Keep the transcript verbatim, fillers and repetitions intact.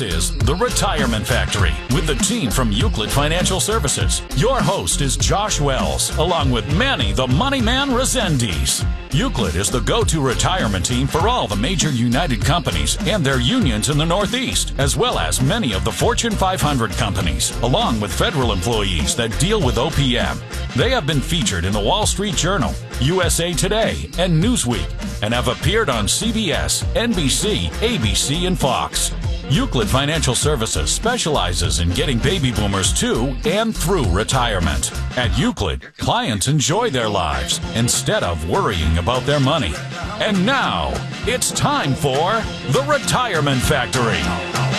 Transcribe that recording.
This is The Retirement Factory with the team from Euclid Financial Services. Your host is Josh Wells, along with Manny the Money Man Resendiz. Euclid is the go-to retirement team for all the major United companies and their unions in the Northeast, as well as many of the Fortune five hundred companies, along with federal employees that deal with O P M. They have been featured in the Wall Street Journal, U S A Today, and Newsweek, and have appeared on C B S, N B C, A B C, and Fox. Euclid Financial Services specializes in getting baby boomers to and through retirement. At Euclid, clients enjoy their lives instead of worrying about their money. And now, it's time for The Retirement Factory.